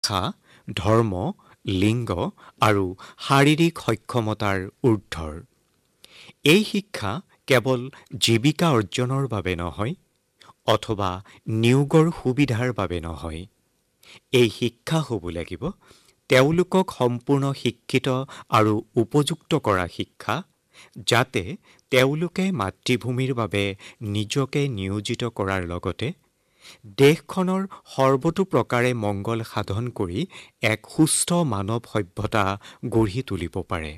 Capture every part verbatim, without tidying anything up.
শিক্ষা ধৰ্ম, লিংগ আৰু শাৰীৰিক সক্ষমতাৰ ঊৰ্ধৰ। এই শিক্ষা কেৱল জীৱিকা অৰ্জনৰ বাবে নহয় অথবা নিয়োগৰ সুবিধাৰ বাবে নহয়। এই শিক্ষা হ'ব লাগিব তেওঁলোকক সম্পূৰ্ণ শিক্ষিত আৰু উপযুক্ত কৰা শিক্ষা, যাতে তেওঁলোকে মাতৃভূমিৰ বাবে নিজকে নিয়োজিত কৰাৰ লগতে দেশখনৰ সৰ্বতো প্ৰকাৰে মংগল সাধন কৰি এক সুস্থ মানৱ সভ্যতা গঢ়ি তুলিব পাৰে।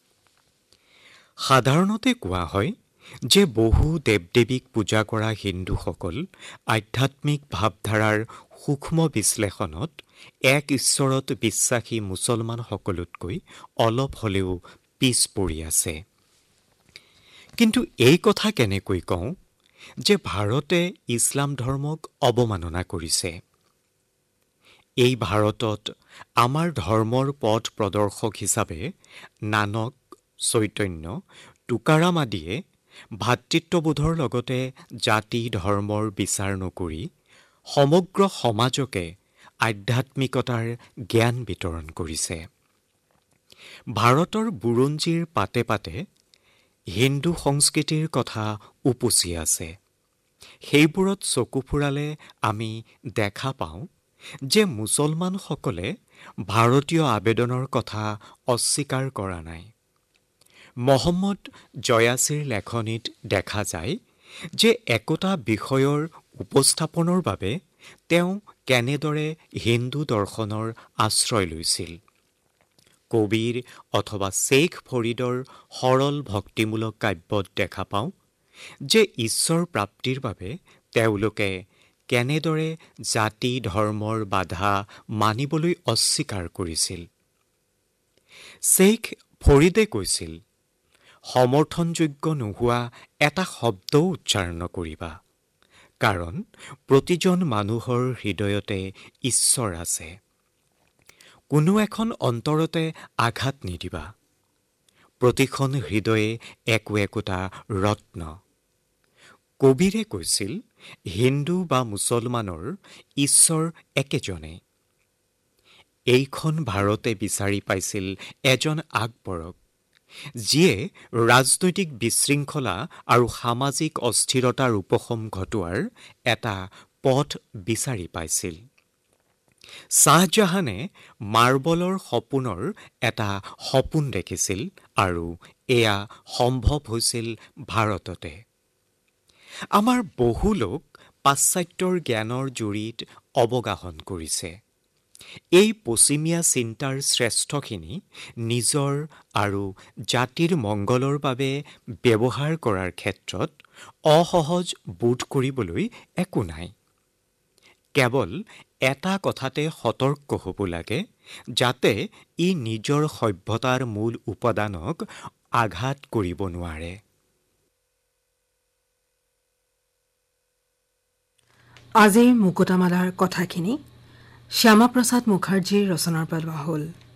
সাধাৰণতে কোৱা হয় যে বহু দেৱ-দেৱীক পূজা কৰা হিন্দুসকল আধ্যাত্মিক ভাৱধাৰাৰ সূক্ষ্ম বিশ্লেষণত এক ঈশ্বৰত বিশ্বাসী মুছলমানসকলতকৈ অলপ হ'লেও পিছ পৰি আছে। কিন্তু এই কথা কেনেকৈ কওঁ যে ভাৰতে ইছলাম ধৰ্মক অৱমাননা কৰিছে? এই ভাৰতত আমাৰ ধৰ্মৰ পথ প্ৰদৰ্শক হিচাপে নানক, চৈতন্য, তুকাৰাম আদিয়ে ভাতৃত্ববোধৰ লগতে জাতি ধৰ্মৰ বিচাৰ নকৰি সমগ্ৰ সমাজকে আধ্যাত্মিকতাৰ জ্ঞান বিতৰণ কৰিছে। ভাৰতৰ বুৰঞ্জীৰ পাতে পাতে হিন্দু সংস্কৃতিৰ কথা উপচি আছে। সেইবোৰত চকু ফুৰালে আমি দেখা পাওঁ যে মুছলমানসকলে ভাৰতীয় আবেদনৰ কথা অস্বীকাৰ কৰা নাই। মহম্মদ জয়াছিৰ লেখনিত দেখা যায় যে একোটা বিষয়ৰ উপস্থাপনৰ বাবে তেওঁ কেনেদৰে হিন্দু দৰ্শনৰ আশ্ৰয় লৈছিল। কবিৰ অথবা শ্বেইখ ফৰিদৰ সৰল ভক্তিমূলক কাব্যত দেখা পাওঁ যে ঈশ্বৰ প্ৰাপ্তিৰ বাবে তেওঁলোকে কেনেদৰে জাতি ধৰ্মৰ বাধা মানিবলৈ অস্বীকাৰ কৰিছিল। শ্বেইখ ফৰিদে কৈছিল, সমৰ্থনযোগ্য নোহোৱা এটা শব্দও উচ্চাৰণ নকৰিবা, কাৰণ প্ৰতিজন মানুহৰ হৃদয়তে ঈশ্বৰ আছে। কোনো এখন অন্তৰতে আঘাত নিদিবা। প্ৰতিখন হৃদয়ে একো একোটা ৰত্ন। কবিৰে কৈছিল, হিন্দু বা মুছলমানৰ ঈশ্বৰ একেজনে। এইখন ভাৰতে বিচাৰি পাইছিল এজন আকবৰক, যিয়ে ৰাজনৈতিক বিশৃংখলা আৰু সামাজিক অস্থিৰতাৰ উপশম ঘটোৱাৰ এটা পথ বিচাৰি পাইছিল। শ্বাহজাহানে মাৰ্বলৰ সপোনৰ এটা সপোন দেখিছিল আৰু এয়া সম্ভৱ হৈছিল ভাৰততে। আমাৰ বহু লোক পাশ্চাত্যৰ জ্ঞানৰ জুৰিত অৱগাহন কৰিছে। এই পশ্চিমীয়া চিন্তাৰ শ্ৰেষ্ঠখিনি নিজৰ আৰু জাতিৰ মংগলৰ বাবে ব্যৱহাৰ কৰাৰ ক্ষেত্ৰত অসহজ বোধ কৰিবলৈ একো নাই। কেৱল এটা কথাতে সতৰ্ক হ'ব লাগে, যাতে ই নিজৰ সভ্যতাৰ মূল উপাদানক আঘাত কৰিব নোৱাৰে। আজিৰ মুকুতামালাৰ কথাখিনি শ্যামাপ্ৰসাদ মুখাৰ্জীৰ ৰচনাৰ পৰা লোৱা হ'ল।